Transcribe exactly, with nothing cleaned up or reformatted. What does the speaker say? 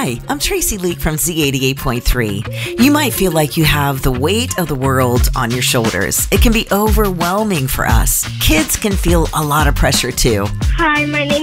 Hi, I'm Tracy Leak from Z eighty-eight point three. You might feel like you have the weight of the world on your shoulders. It can be overwhelming for us. Kids can feel a lot of pressure too. Hi, my name